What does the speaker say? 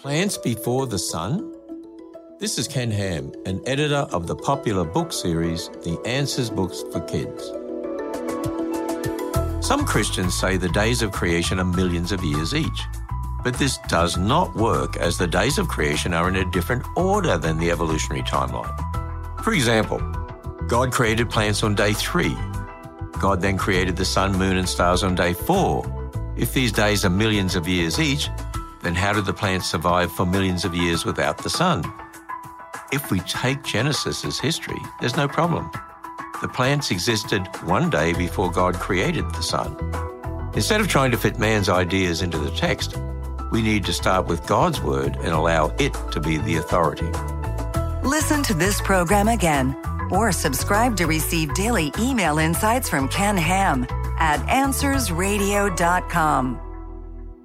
Plants Before the Sun? This is Ken Ham, an editor of the popular book series, The Answers Books for Kids. Some Christians say the days of creation are millions of years each. But this does not work, as the days of creation are in a different order than the evolutionary timeline. For example, God created plants on day 3. God then created the sun, moon and stars on day 4. If these days are millions of years each, then how did the plants survive for millions of years without the sun? If we take Genesis as history, there's no problem. The plants existed one day before God created the sun. Instead of trying to fit man's ideas into the text, we need to start with God's word and allow it to be the authority. Listen to this program again or subscribe to receive daily email insights from Ken Ham at AnswersRadio.com.